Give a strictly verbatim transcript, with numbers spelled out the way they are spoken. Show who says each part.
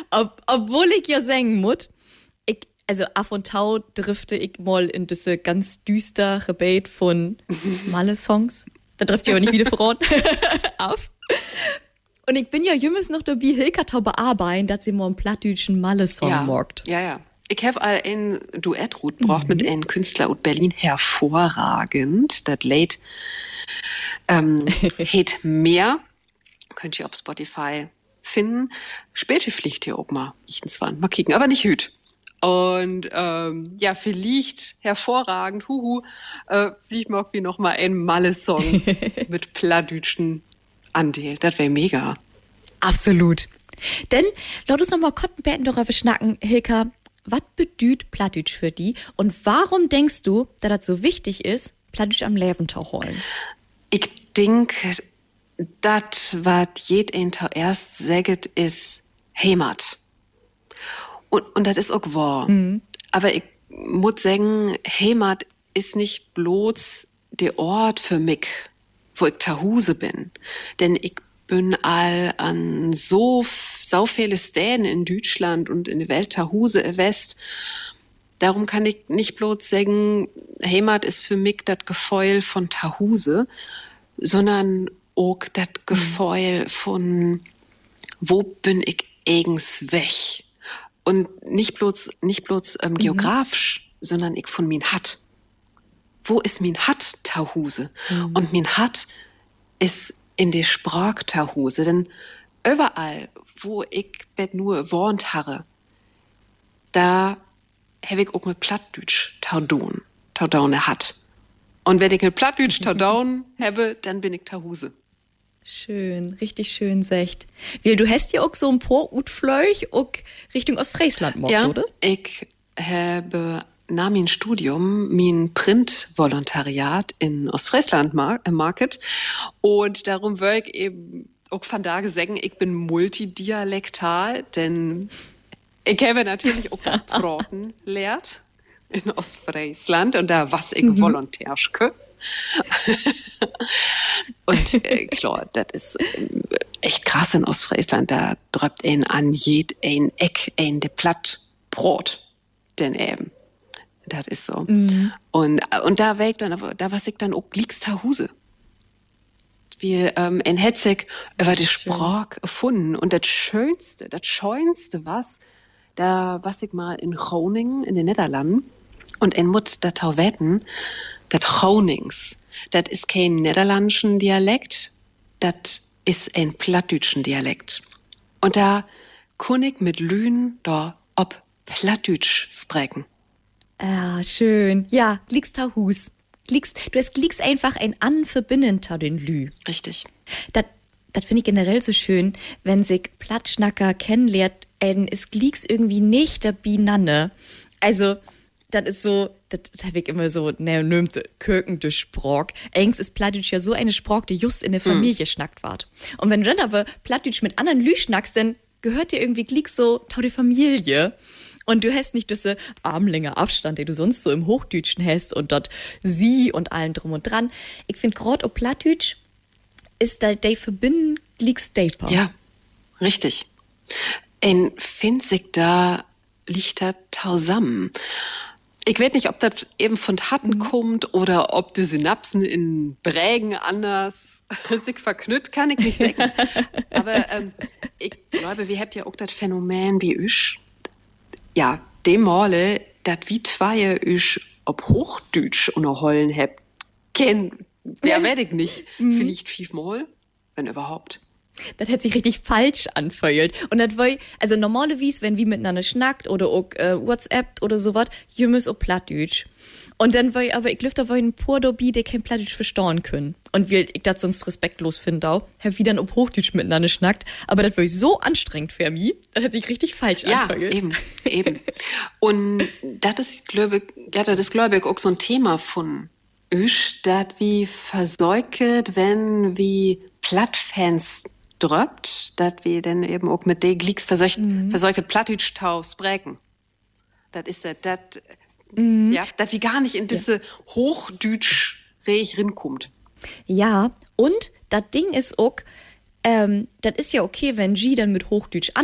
Speaker 1: Ob, obwohl ich ja sagen muss, ich, also af und tau drifte ich mal in diese ganz düstere Bait von Malle-Songs. Da trifft ihr aber nicht wieder voran auf. Und ich bin ja jümmers noch dabei, Hilka tau bearbeiten, dass sie mal einen plattdütschen Malle-Song
Speaker 2: ja.
Speaker 1: morgt.
Speaker 2: Ja, ja. Ich habe all ein Duett braucht mhm. mit einem Künstler aus Berlin hervorragend. Das Lied ähm, heet mehr. Könnt ihr auf Spotify finden. Später fliegt hier auch mal. Ich zwar mal kicken, aber nicht hüt. Und ähm, ja, vielleicht hervorragend, huhu, äh, fliegt mir irgendwie noch mal ein Malle-Song mit plattdütschen Anteil. Das wäre mega.
Speaker 1: Absolut. Denn, lass uns noch mal Kottenbärten darüber schnacken, Hilka, was bedeutet Plattdütsch für die und warum denkst du, dass das so wichtig ist, Plattdütsch am Leben zu holen?
Speaker 2: Ich denke, das, was jeden Tag erst sagt, ist Heimat. Und, und das ist auch wahr. Mhm. Aber ich muss sagen, Heimat ist nicht bloß der Ort für mich, wo ich zu Hause bin. Denn ich bin all an so, so viele Städten in Deutschland und in der Welt zu Hause West. Darum kann ich nicht bloß sagen, Heimat ist für mich das Gefühl von zu Hause, sondern auch das Gefühl von, wo bin ich eigens weg? Und nicht bloß, nicht bloß ähm, geografisch, mhm. sondern ich von min Hat. Wo ist min Hat zu Hause? Mhm. Und min Hat ist in der Sprach zu Hause. Denn überall, wo ich bet nur wohnt habe, da habe ich auch mit Plattdütsch taudon, taudone hat. Und wenn ich mit Plattdütsch taudon habe, dann bin ich zu Hause.
Speaker 1: Schön, richtig schön secht. Weil du hast ja auch so ein paar Utfleuch auch Richtung Ostfriesland gemacht,
Speaker 2: ja,
Speaker 1: oder?
Speaker 2: Ich habe nach meinem Studium mein Print-Volontariat in Ostfriesland Market und darum will ich eben auch von da sagen, ich bin multidialektal, denn ich habe natürlich auch Braten lehrt in Ostfriesland und da was ich mhm. volontärschke. Und äh, klar, das ist äh, echt krass in Ostfriesland. Da drückt ein an jed ein Eck ein de Platt Brot, denn eben. Das ist so. Mhm. Und, und da weg dann, aber da was ich dann auch liegst zu Hause. Wir ähm, in Hetzig über die Sprach erfunden. Und das Schönste, das Schönste was, da was ich mal in Groningen in den Niederlanden und in Mut da tau wetten, das Gronings, das ist kein niederländischen Dialekt, das ist ein plattdütschen Dialekt. Und da kun ich mit Lühen da ob Plattdütsch sprechen.
Speaker 1: Ja, schön. Ja, liegst tau Hus. Liegst, du hast liegst einfach ein Anverbinden tau den Lü.
Speaker 2: Richtig.
Speaker 1: Das, das finde ich generell so schön, wenn sich Plattschnacker kennenlernt, en es liegst irgendwie nicht der Binanne. Also, das ist so, das, das habe ich immer so, ne, nömte Kirkende Sprach. Eigentlich ist Plattdütsch ja so eine Sprach, die just in der Familie mm. schnackt ward. Und wenn du dann aber Plattdütsch mit anderen Lü schnackst, dann gehört dir irgendwie Glick so tau die Familie. Und du hast nicht diese Armlänge Abstand, den du sonst so im Hochdütschen hast und dort sie und allen drum und dran. Ich finde gerade ob Plattdütsch ist da der Verbinden Glicks deeper.
Speaker 2: Ja, richtig. Ein Finzig da liegt da zusammen. Ich weiß nicht, ob das eben von Taten mhm. kommt oder ob die Synapsen in Brägen anders sich verknüpft, kann ich nicht sagen. Aber ähm, ich glaube, wir habt ja auch das Phänomen wie ich. Ja, dem Male, dat wie zwei ich ob Hochdütsch unterholen hab, kenn, ja, werd ich nicht. Mhm. Vielleicht fünfmal, wenn überhaupt.
Speaker 1: Das hat sich richtig falsch anfühlt. Und das war, also normalerweise, wenn wir miteinander schnackt oder auch äh, WhatsApp oder sowas, ihr müsst auch Plattdütsch. Und dann war ich, aber ich glaube, da war ein paar dabei, die kein Plattdütsch verstehen können. Und wie ich das sonst respektlos finde auch, hab wieder auf Hochdeutsch miteinander schnackt. Aber das war so anstrengend für mich, das hat sich richtig falsch
Speaker 2: ja,
Speaker 1: angefühlt.
Speaker 2: Ja, eben, eben. Und das ist, glaube ich, ja, das ist, glaube ich, auch so ein Thema von euch, das wie versäuket, wenn wie Plattfans dröppt, dass wir dann eben auch mit den Glicks verseucht, mhm. versäuket Plattdütsch tau sprechen. Das ist das, das, mhm. ja, das wie gar nicht in diese ja. Hochdütsch-Rech rinkommt.
Speaker 1: Ja, und das Ding ist auch, ähm, das ist ja okay, wenn G dann mit Hochdütsch